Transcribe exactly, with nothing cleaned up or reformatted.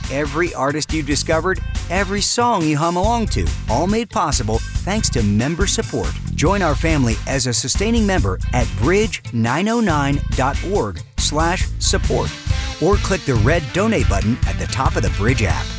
every artist you discovered, every song you hum along to, all made possible thanks to member support. Join our family as a sustaining member at bridge nine oh nine dot org slash support or click the red donate button at the top of the Bridge app.